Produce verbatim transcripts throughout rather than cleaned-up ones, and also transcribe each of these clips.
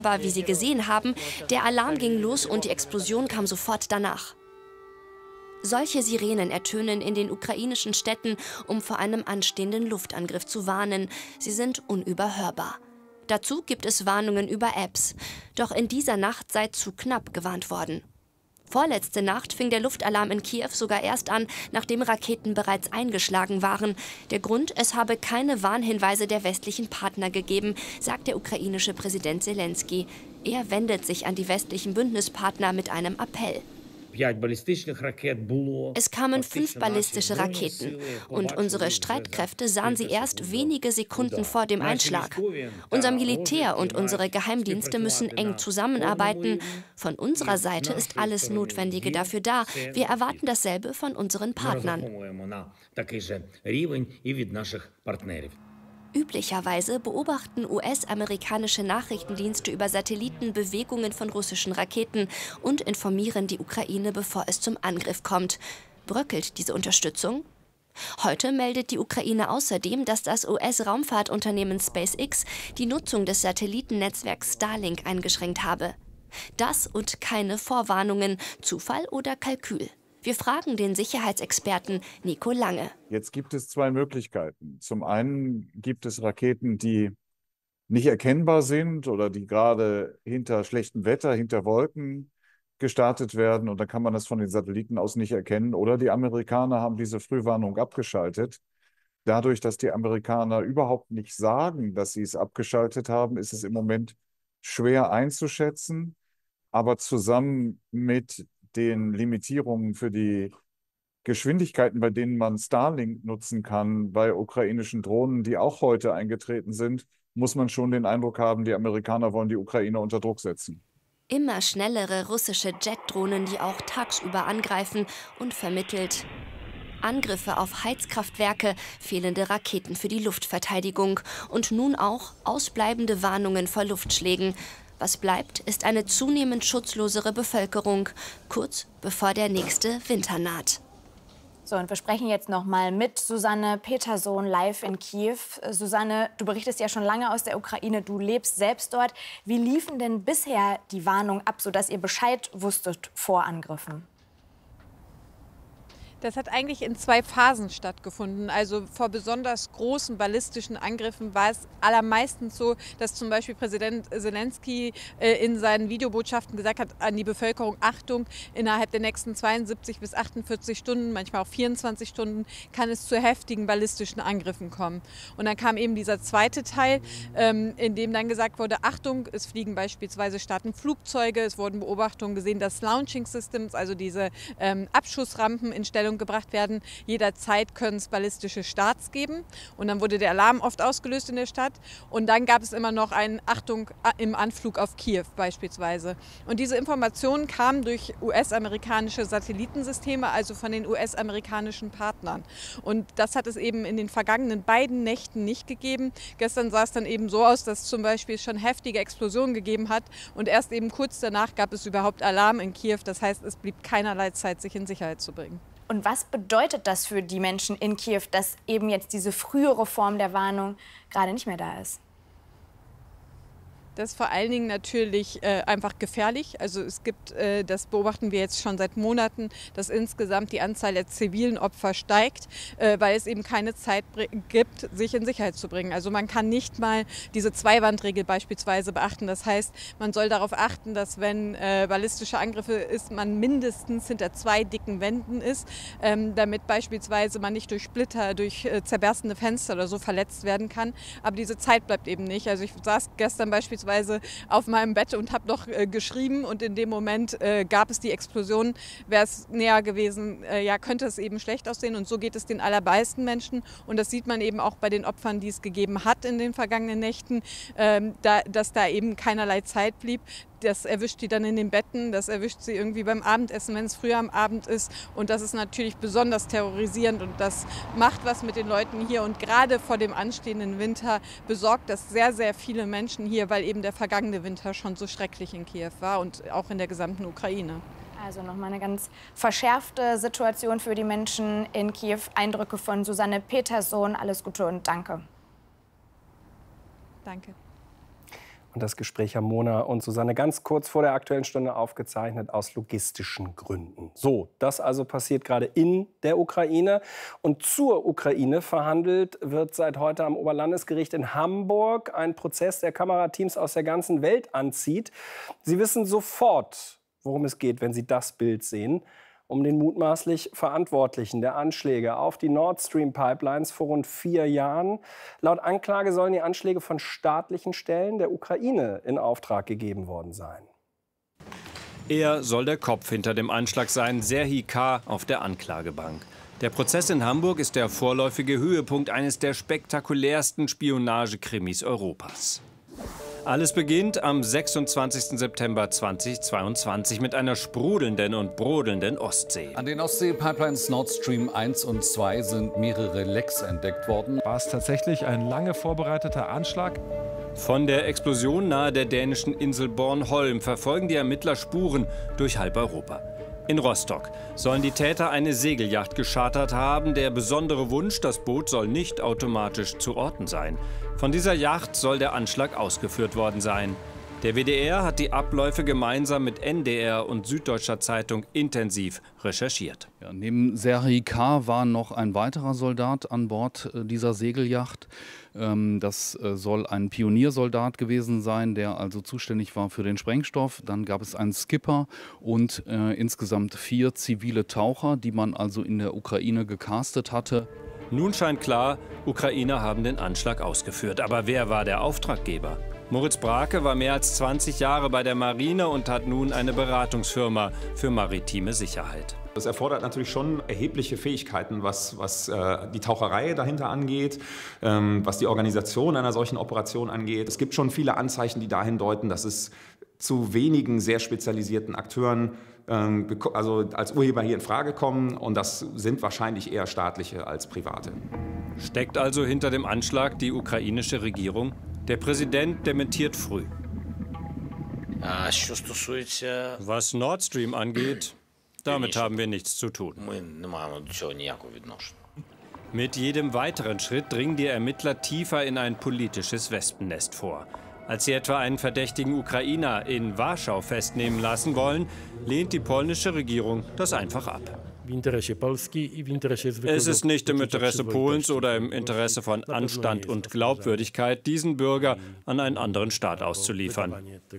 Aber wie Sie gesehen haben, der Alarm ging los und die Explosion kam sofort danach. Solche Sirenen ertönen in den ukrainischen Städten, um vor einem anstehenden Luftangriff zu warnen. Sie sind unüberhörbar. Dazu gibt es Warnungen über Apps. Doch in dieser Nacht sei zu knapp gewarnt worden. Vorletzte Nacht fing der Luftalarm in Kiew sogar erst an, nachdem Raketen bereits eingeschlagen waren. Der Grund, es habe keine Warnhinweise der westlichen Partner gegeben, sagt der ukrainische Präsident Selenskyj. Er wendet sich an die westlichen Bündnispartner mit einem Appell. Es kamen fünf ballistische Raketen und unsere Streitkräfte sahen sie erst wenige Sekunden vor dem Einschlag. Unser Militär und unsere Geheimdienste müssen eng zusammenarbeiten. Von unserer Seite ist alles Notwendige dafür da. Wir erwarten dasselbe von unseren Partnern. Üblicherweise beobachten U S-amerikanische Nachrichtendienste über Satelliten Bewegungen von russischen Raketen und informieren die Ukraine, bevor es zum Angriff kommt. Bröckelt diese Unterstützung? Heute meldet die Ukraine außerdem, dass das U S-Raumfahrtunternehmen SpaceX die Nutzung des Satellitennetzwerks Starlink eingeschränkt habe. Das und keine Vorwarnungen, Zufall oder Kalkül? Wir fragen den Sicherheitsexperten Nico Lange. Jetzt gibt es zwei Möglichkeiten. Zum einen gibt es Raketen, die nicht erkennbar sind oder die gerade hinter schlechtem Wetter, hinter Wolken gestartet werden. Und dann kann man das von den Satelliten aus nicht erkennen. Oder die Amerikaner haben diese Frühwarnung abgeschaltet. Dadurch, dass die Amerikaner überhaupt nicht sagen, dass sie es abgeschaltet haben, ist es im Moment schwer einzuschätzen. Aber zusammen mit den Limitierungen für die Geschwindigkeiten, bei denen man Starlink nutzen kann, bei ukrainischen Drohnen, die auch heute eingetreten sind, muss man schon den Eindruck haben, die Amerikaner wollen die Ukraine unter Druck setzen. Immer schnellere russische Jetdrohnen, die auch tagsüber angreifen, unvermittelt. Angriffe auf Heizkraftwerke, fehlende Raketen für die Luftverteidigung und nun auch ausbleibende Warnungen vor Luftschlägen. Was bleibt, ist eine zunehmend schutzlosere Bevölkerung, kurz bevor der nächste Winter naht. So, und wir sprechen jetzt noch mal mit Susanne Petersohn live in Kiew. Susanne, du berichtest ja schon lange aus der Ukraine, du lebst selbst dort. Wie liefen denn bisher die Warnungen ab, sodass ihr Bescheid wusstet vor Angriffen? Das hat eigentlich in zwei Phasen stattgefunden. Also vor besonders großen ballistischen Angriffen war es allermeistens so, dass zum Beispiel Präsident Selenskyj äh, in seinen Videobotschaften gesagt hat an die Bevölkerung: Achtung, innerhalb der nächsten zweiundsiebzig bis achtundvierzig Stunden, manchmal auch vierundzwanzig Stunden, kann es zu heftigen ballistischen Angriffen kommen. Und dann kam eben dieser zweite Teil, ähm, in dem dann gesagt wurde: Achtung, es fliegen beispielsweise starten Flugzeuge, es wurden Beobachtungen gesehen, dass Launching Systems, also diese ähm, Abschussrampen in Stellung gebracht werden. Jederzeit können es ballistische Starts geben. Und dann wurde der Alarm oft ausgelöst in der Stadt. Und dann gab es immer noch einen Achtung im Anflug auf Kiew beispielsweise. Und diese Informationen kamen durch U S-amerikanische Satellitensysteme, also von den U S-amerikanischen Partnern. Und das hat es eben in den vergangenen beiden Nächten nicht gegeben. Gestern sah es dann eben so aus, dass zum Beispiel es schon heftige Explosionen gegeben hat. Und erst eben kurz danach gab es überhaupt Alarm in Kiew. Das heißt, es blieb keinerlei Zeit, sich in Sicherheit zu bringen. Und was bedeutet das für die Menschen in Kiew, dass eben jetzt diese frühere Form der Warnung gerade nicht mehr da ist? Das ist vor allen Dingen natürlich äh, einfach gefährlich. Also es gibt, äh, das beobachten wir jetzt schon seit Monaten, dass insgesamt die Anzahl der zivilen Opfer steigt, äh, weil es eben keine Zeit gibt, sich in Sicherheit zu bringen. Also man kann nicht mal diese Zweiwandregel beispielsweise beachten. Das heißt, man soll darauf achten, dass wenn äh, ballistische Angriffe ist, man mindestens hinter zwei dicken Wänden ist, ähm, damit beispielsweise man nicht durch Splitter, durch äh, zerberstende Fenster oder so verletzt werden kann. Aber diese Zeit bleibt eben nicht. Also ich saß gestern beispielsweise auf meinem Bett und habe noch äh, geschrieben und in dem Moment äh, gab es die Explosion. Wäre es näher gewesen, äh, ja, könnte es eben schlecht aussehen, und so geht es den allermeisten Menschen, und das sieht man eben auch bei den Opfern, die es gegeben hat in den vergangenen Nächten, ähm, da, dass da eben keinerlei Zeit blieb. Das erwischt die dann in den Betten, das erwischt sie irgendwie beim Abendessen, wenn es früher am Abend ist. Und das ist natürlich besonders terrorisierend, und das macht was mit den Leuten hier. Und gerade vor dem anstehenden Winter besorgt das sehr, sehr viele Menschen hier, weil eben der vergangene Winter schon so schrecklich in Kiew war und auch in der gesamten Ukraine. Also nochmal eine ganz verschärfte Situation für die Menschen in Kiew. Eindrücke von Susanne Petersohn. Alles Gute und danke. Danke. Und das Gespräch haben Mona und Susanne ganz kurz vor der Aktuellen Stunde aufgezeichnet aus logistischen Gründen. So, das also passiert gerade in der Ukraine. Und zur Ukraine verhandelt wird seit heute am Oberlandesgericht in Hamburg ein Prozess, der Kamerateams aus der ganzen Welt anzieht. Sie wissen sofort, worum es geht, wenn Sie das Bild sehen. Um den mutmaßlich Verantwortlichen der Anschläge auf die Nord Stream Pipelines vor rund vier Jahren. Laut Anklage sollen die Anschläge von staatlichen Stellen der Ukraine in Auftrag gegeben worden sein. Er soll der Kopf hinter dem Anschlag sein, Serhii K. auf der Anklagebank. Der Prozess in Hamburg ist der vorläufige Höhepunkt eines der spektakulärsten Spionagekrimis Europas. Alles beginnt am sechsundzwanzigsten September zweitausendzweiundzwanzig mit einer sprudelnden und brodelnden Ostsee. An den Ostsee-Pipelines Nord Stream eins und zwei sind mehrere Lecks entdeckt worden. War es tatsächlich ein lange vorbereiteter Anschlag? Von der Explosion nahe der dänischen Insel Bornholm verfolgen die Ermittler Spuren durch halb Europa. In Rostock sollen die Täter eine Segelyacht geschartert haben. Der besondere Wunsch, das Boot soll nicht automatisch zu orten sein. Von dieser Yacht soll der Anschlag ausgeführt worden sein. Der W D R hat die Abläufe gemeinsam mit N D R und Süddeutscher Zeitung intensiv recherchiert. Ja, neben Serhii K. war noch ein weiterer Soldat an Bord äh, dieser Segelyacht. Ähm, das äh, soll ein Pioniersoldat gewesen sein, der also zuständig war für den Sprengstoff. Dann gab es einen Skipper und äh, insgesamt vier zivile Taucher, die man also in der Ukraine gecastet hatte. Nun scheint klar, Ukrainer haben den Anschlag ausgeführt. Aber wer war der Auftraggeber? Moritz Brake war mehr als zwanzig Jahre bei der Marine und hat nun eine Beratungsfirma für maritime Sicherheit. Das erfordert natürlich schon erhebliche Fähigkeiten, was, was äh, die Taucherei dahinter angeht, ähm, was die Organisation einer solchen Operation angeht. Es gibt schon viele Anzeichen, die dahin deuten, dass es zu wenigen sehr spezialisierten Akteuren ähm, also als Urheber hier in Frage kommen. Und das sind wahrscheinlich eher staatliche als private. Steckt also hinter dem Anschlag die ukrainische Regierung? Der Präsident dementiert früh. Was Nord Stream angeht, damit haben wir nichts zu tun. Mit jedem weiteren Schritt dringen die Ermittler tiefer in ein politisches Wespennest vor. Als sie etwa einen verdächtigen Ukrainer in Warschau festnehmen lassen wollen, lehnt die polnische Regierung das einfach ab. Es ist nicht im Interesse Polens oder im Interesse von Anstand und Glaubwürdigkeit, diesen Bürger an einen anderen Staat auszuliefern.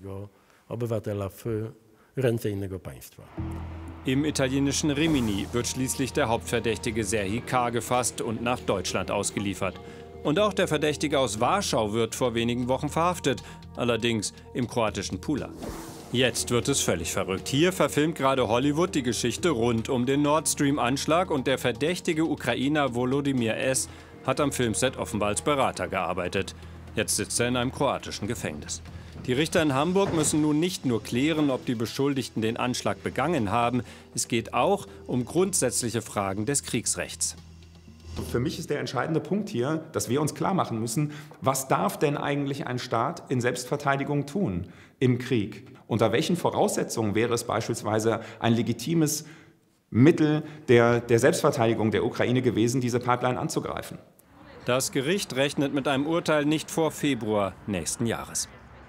Im italienischen Rimini wird schließlich der Hauptverdächtige Serhii K. gefasst und nach Deutschland ausgeliefert. Und auch der Verdächtige aus Warschau wird vor wenigen Wochen verhaftet, allerdings im kroatischen Pula. Jetzt wird es völlig verrückt. Hier verfilmt gerade Hollywood die Geschichte rund um den Nord Stream-Anschlag und der verdächtige Ukrainer Volodymyr S. hat am Filmset offenbar als Berater gearbeitet. Jetzt sitzt er in einem kroatischen Gefängnis. Die Richter in Hamburg müssen nun nicht nur klären, ob die Beschuldigten den Anschlag begangen haben. Es geht auch um grundsätzliche Fragen des Kriegsrechts. Für mich ist der entscheidende Punkt hier, dass wir uns klar machen müssen, was darf denn eigentlich ein Staat in Selbstverteidigung tun im Krieg? Unter welchen Voraussetzungen wäre es beispielsweise ein legitimes Mittel der, der Selbstverteidigung der Ukraine gewesen, diese Pipeline anzugreifen? Das Gericht rechnet mit einem Urteil nicht vor Februar nächsten Jahres.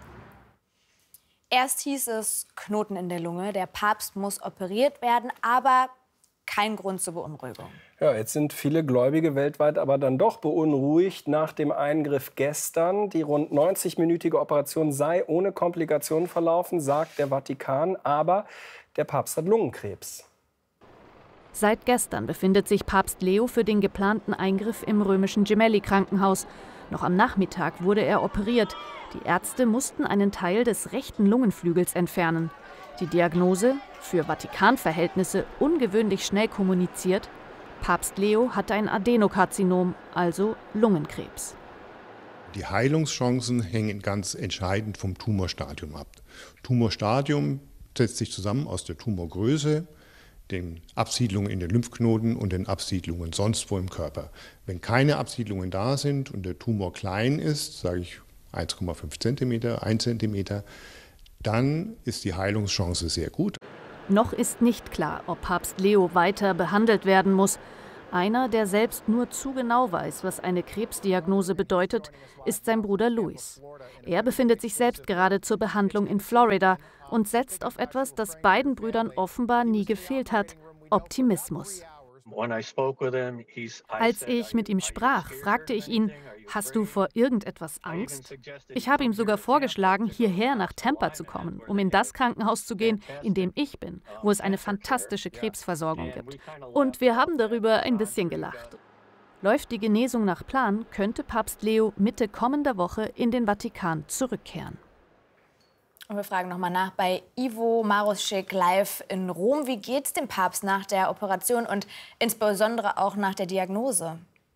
Erst hieß es Knoten in der Lunge, der Papst muss operiert werden, aber kein Grund zur Beunruhigung. Ja, jetzt sind viele Gläubige weltweit aber dann doch beunruhigt nach dem Eingriff gestern. Die rund neunzig-minütige Operation sei ohne Komplikationen verlaufen, sagt der Vatikan. Aber der Papst hat Lungenkrebs. Seit gestern befindet sich Papst Leo für den geplanten Eingriff im römischen Gemelli-Krankenhaus. Noch am Nachmittag wurde er operiert. Die Ärzte mussten einen Teil des rechten Lungenflügels entfernen. Die Diagnose, für Vatikanverhältnisse ungewöhnlich schnell kommuniziert: Papst Leo hatte ein Adenokarzinom, also Lungenkrebs. Die Heilungschancen hängen ganz entscheidend vom Tumorstadium ab. Tumorstadium setzt sich zusammen aus der Tumorgröße, den Absiedlungen in den Lymphknoten und den Absiedlungen sonst wo im Körper. Wenn keine Absiedlungen da sind und der Tumor klein ist, sage ich eins Komma fünf Zentimeter, ein Zentimeter, dann ist die Heilungschance sehr gut. Noch ist nicht klar, ob Papst Leo weiter behandelt werden muss. Einer, der selbst nur zu genau weiß, was eine Krebsdiagnose bedeutet, ist sein Bruder Louis. Er befindet sich selbst gerade zur Behandlung in Florida und setzt auf etwas, das beiden Brüdern offenbar nie gefehlt hat: Optimismus. Als ich mit ihm sprach, fragte ich ihn: Hast du vor irgendetwas Angst? Ich habe ihm sogar vorgeschlagen, hierher nach Tampa zu kommen, um in das Krankenhaus zu gehen, in dem ich bin, wo es eine fantastische Krebsversorgung gibt. Und wir haben darüber ein bisschen gelacht. Läuft die Genesung nach Plan, könnte Papst Leo Mitte kommender Woche in den Vatikan zurückkehren. Und wir fragen nochmal nach bei Ivo Maruschik live in Rom. Wie geht es dem Papst nach der Operation und insbesondere auch nach der Diagnose?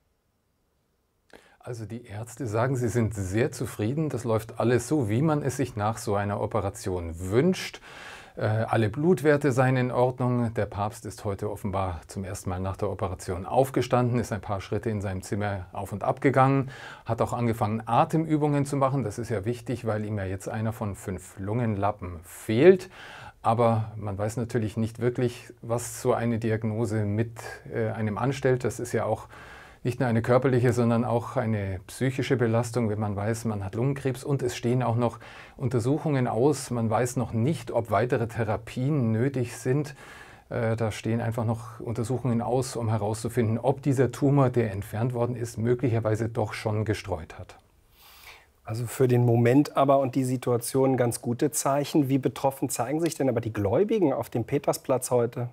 Also die Ärzte sagen, sie sind sehr zufrieden. Das läuft alles so, wie man es sich nach so einer Operation wünscht. Äh, alle Blutwerte seien in Ordnung. Der Papst ist heute offenbar zum ersten Mal nach der Operation aufgestanden, ist ein paar Schritte in seinem Zimmer auf und ab gegangen, hat auch angefangen, Atemübungen zu machen. Das ist ja wichtig, weil ihm ja jetzt einer von fünf Lungenlappen fehlt. Aber man weiß natürlich nicht wirklich, was so eine Diagnose mit äh, einem anstellt. Das ist ja auch nicht nur eine körperliche, sondern auch eine psychische Belastung, wenn man weiß, man hat Lungenkrebs. Und es stehen auch noch Untersuchungen aus. Man weiß noch nicht, ob weitere Therapien nötig sind. Äh, da stehen einfach noch Untersuchungen aus, um herauszufinden, ob dieser Tumor, der entfernt worden ist, möglicherweise doch schon gestreut hat. Also für den Moment aber und die Situation ganz gute Zeichen. Wie betroffen zeigen sich denn aber die Gläubigen auf dem Petersplatz heute?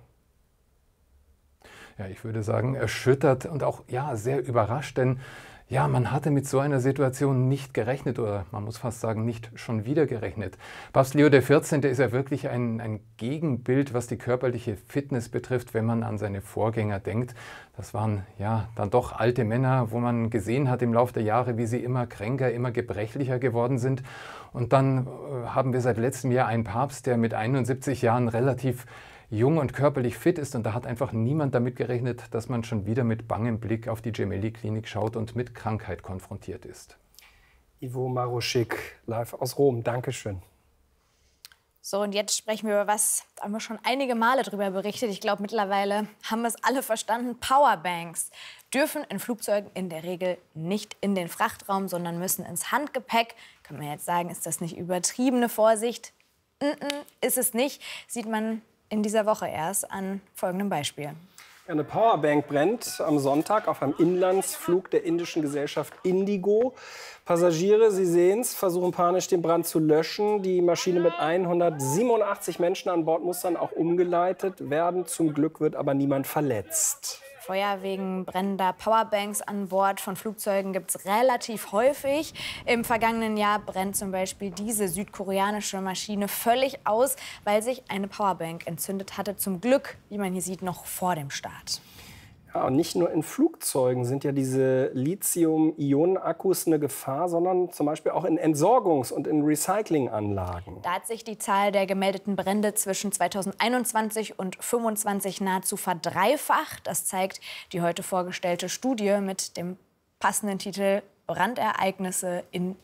Ja, ich würde sagen, erschüttert und auch ja, sehr überrascht, denn ja, man hatte mit so einer Situation nicht gerechnet oder man muss fast sagen, nicht schon wieder gerechnet. Papst Leo der vierzehnte ist ja wirklich ein, ein Gegenbild, was die körperliche Fitness betrifft, wenn man an seine Vorgänger denkt. Das waren ja dann doch alte Männer, wo man gesehen hat im Laufe der Jahre, wie sie immer kränker, immer gebrechlicher geworden sind. Und dann äh, haben wir seit letztem Jahr einen Papst, der mit einundsiebzig Jahren relativ jung und körperlich fit ist. Und da hat einfach niemand damit gerechnet, dass man schon wieder mit bangem Blick auf die Gemelli-Klinik schaut und mit Krankheit konfrontiert ist. Ivo Maruschik, live aus Rom. Dankeschön. So, und jetzt sprechen wir über was, da haben wir schon einige Male darüber berichtet. Ich glaube, mittlerweile haben wir es alle verstanden. Powerbanks dürfen in Flugzeugen in der Regel nicht in den Frachtraum, sondern müssen ins Handgepäck. Kann man jetzt sagen, ist das nicht übertriebene Vorsicht? Mm-mm, ist es nicht, sieht man in dieser Woche erst an folgendem Beispiel. Eine Powerbank brennt am Sonntag auf einem Inlandsflug der indischen Gesellschaft Indigo. Passagiere, Sie sehen es, versuchen panisch den Brand zu löschen. Die Maschine mit hundertsiebenundachtzig Menschen an Bord muss dann auch umgeleitet werden. Zum Glück wird aber niemand verletzt. Feuer wegen brennender Powerbanks an Bord von Flugzeugen gibt es relativ häufig. Im vergangenen Jahr brennt zum Beispiel diese südkoreanische Maschine völlig aus, weil sich eine Powerbank entzündet hatte. Zum Glück, wie man hier sieht, noch vor dem Start. Ja, und nicht nur in Flugzeugen sind ja diese Lithium-Ionen-Akkus eine Gefahr, sondern zum Beispiel auch in Entsorgungs- und in Recyclinganlagen. Da hat sich die Zahl der gemeldeten Brände zwischen zweitausendeinundzwanzig und zweitausendfünfundzwanzig nahezu verdreifacht. Das zeigt die heute vorgestellte Studie mit dem passenden Titel Brandereignisse in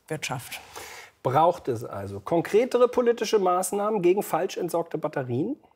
Entsorgungswirtschaft. Braucht es also konkretere politische Maßnahmen gegen falsch entsorgte Batterien?